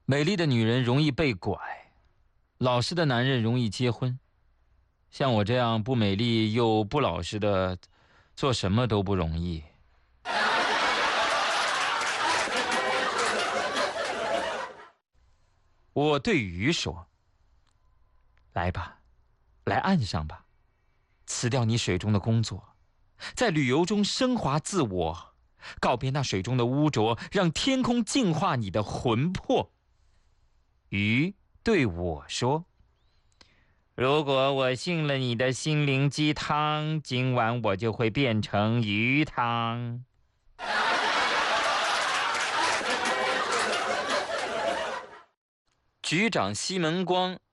美丽的女人容易被拐，老实的男人容易结婚。像我这样不美丽又不老实的，做什么都不容易。我对鱼说：“来吧，来岸上吧，辞掉你水中的工作，在旅游中升华自我，告别那水中的污浊，让天空净化你的魂魄。”鱼对我说：“如果我信了你的心灵鸡汤，今晚我就会变成鱼汤。”局长西门光